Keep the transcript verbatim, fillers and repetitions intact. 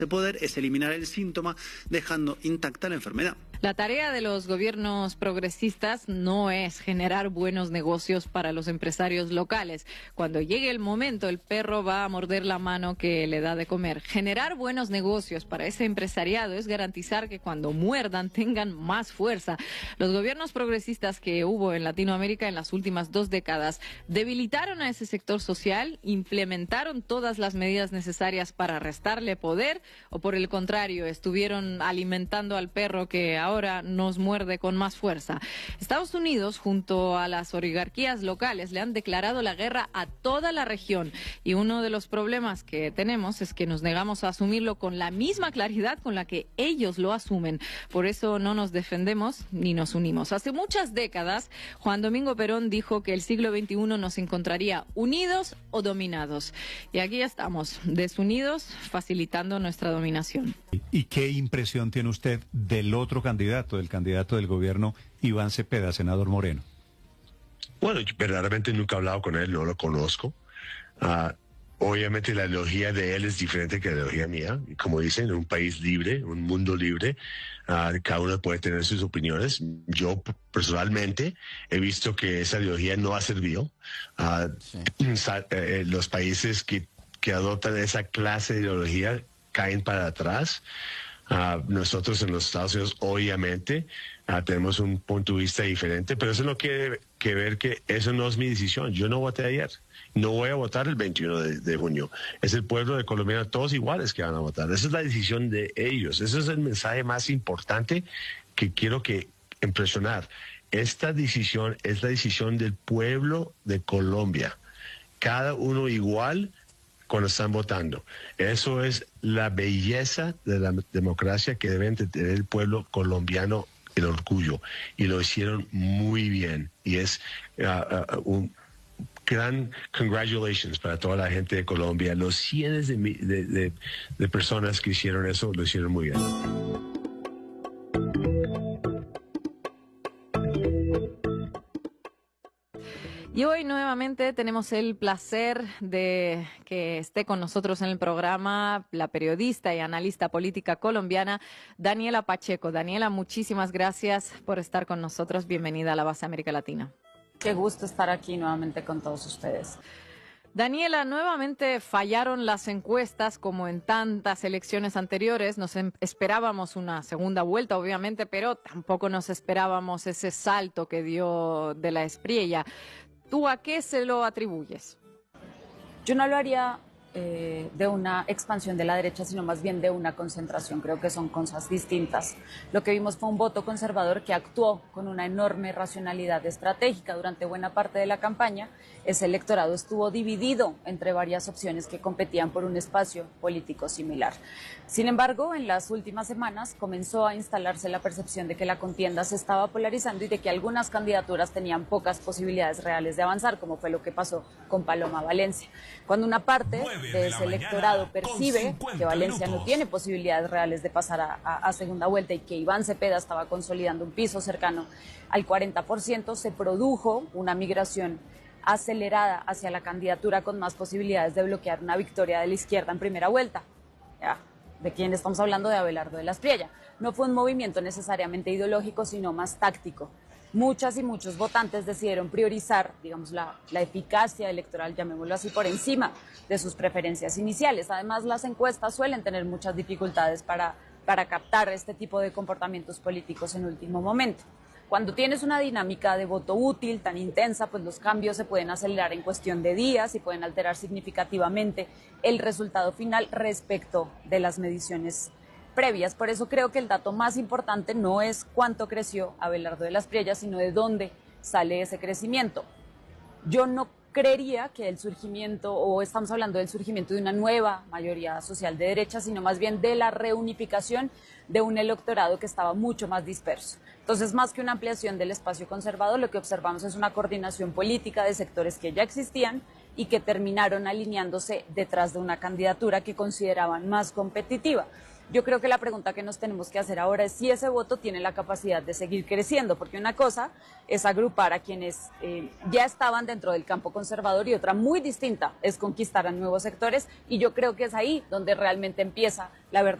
de poder es eliminar el síntoma, dejando intacta la enfermedad. La tarea de los gobiernos progresistas no es generar buenos negocios para los empresarios locales. Cuando llegue el momento, el perro va a morder la mano que le da de comer. Generar buenos negocios para ese empresariado es garantizar que cuando muerdan tengan más fuerza. Los gobiernos progresistas que hubo en Latinoamérica en las últimas dos décadas debilitaron a ese sector social, implementaron todas las medidas necesarias para restarle poder o, por el contrario, estuvieron alimentando al perro que ahora ahora nos muerde con más fuerza. Estados Unidos, junto a las oligarquías locales, le han declarado la guerra a toda la región. Y uno de los problemas que tenemos es que nos negamos a asumirlo con la misma claridad con la que ellos lo asumen. Por eso no nos defendemos ni nos unimos. Hace muchas décadas, Juan Domingo Perón dijo que el siglo veintiuno nos encontraría unidos o dominados. Y aquí estamos, desunidos, facilitando nuestra dominación. ¿Y qué impresión tiene usted del otro candidato, del candidato del gobierno, Iván Cepeda, senador Moreno? Bueno, yo verdaderamente nunca he hablado con él, no lo conozco. Uh, obviamente la ideología de él es diferente que la ideología mía. Como dicen, en un país libre, un mundo libre, uh, cada uno puede tener sus opiniones. Yo personalmente he visto que esa ideología no ha servido. Uh, sí. eh, los países que, que adoptan esa clase de ideología caen para atrás. Uh, nosotros en los Estados Unidos, obviamente, uh, tenemos un punto de vista diferente, pero eso no quiere que ver que eso no es mi decisión. Yo no voté ayer, no voy a votar el veintiuno de, de junio. Es el pueblo de Colombia, todos iguales que van a votar. Esa es la decisión de ellos. Ese es el mensaje más importante que quiero que impresionar. Esta decisión es la decisión del pueblo de Colombia. Cada uno igual cuando están votando. Eso es la belleza de la democracia que deben tener el pueblo colombiano, el orgullo. Y lo hicieron muy bien. Y es uh, uh, un gran congratulations para toda la gente de Colombia. Los cientos de, de, de, de personas que hicieron eso, lo hicieron muy bien. Y hoy nuevamente tenemos el placer de que esté con nosotros en el programa la periodista y analista política colombiana Daniela Pacheco. Daniela, muchísimas gracias por estar con nosotros. Bienvenida a la Base América Latina. Qué gusto estar aquí nuevamente con todos ustedes. Daniela, nuevamente fallaron las encuestas como en tantas elecciones anteriores. Nos esperábamos una segunda vuelta, obviamente, pero tampoco nos esperábamos ese salto que dio de la Espriella. ¿Tú a qué se lo atribuyes? Yo no lo haría eh, de una expansión de la derecha, sino más bien de una concentración. Creo que son cosas distintas. Lo que vimos fue un voto conservador que actuó con una enorme racionalidad estratégica durante buena parte de la campaña. Ese electorado estuvo dividido entre varias opciones que competían por un espacio político similar. Sin embargo, en las últimas semanas comenzó a instalarse la percepción de que la contienda se estaba polarizando y de que algunas candidaturas tenían pocas posibilidades reales de avanzar, como fue lo que pasó con Paloma Valencia. Cuando una parte de ese electorado percibe que Valencia no tiene posibilidades reales de pasar a, a, a segunda vuelta y que Iván Cepeda estaba consolidando un piso cercano al cuarenta por ciento, se produjo una migración acelerada hacia la candidatura con más posibilidades de bloquear una victoria de la izquierda en primera vuelta. Ya. ¿De quién estamos hablando? De Abelardo de la Espriella. No fue un movimiento necesariamente ideológico, sino más táctico. Muchas y muchos votantes decidieron priorizar, digamos, la, la eficacia electoral, llamémoslo así, por encima de sus preferencias iniciales. Además, las encuestas suelen tener muchas dificultades para, para captar este tipo de comportamientos políticos en último momento. Cuando tienes una dinámica de voto útil tan intensa, pues los cambios se pueden acelerar en cuestión de días y pueden alterar significativamente el resultado final respecto de las mediciones previas. Por eso creo que el dato más importante no es cuánto creció Abelardo de la Espriella, sino de dónde sale ese crecimiento. Yo no creería que el surgimiento, o estamos hablando del surgimiento de una nueva mayoría social de derecha, sino más bien de la reunificación de un electorado que estaba mucho más disperso. Entonces, más que una ampliación del espacio conservador, lo que observamos es una coordinación política de sectores que ya existían y que terminaron alineándose detrás de una candidatura que consideraban más competitiva. Yo creo que la pregunta que nos tenemos que hacer ahora es si ese voto tiene la capacidad de seguir creciendo, porque una cosa es agrupar a quienes eh, ya estaban dentro del campo conservador y otra muy distinta es conquistar a nuevos sectores, y yo creo que es ahí donde realmente empieza la verdad.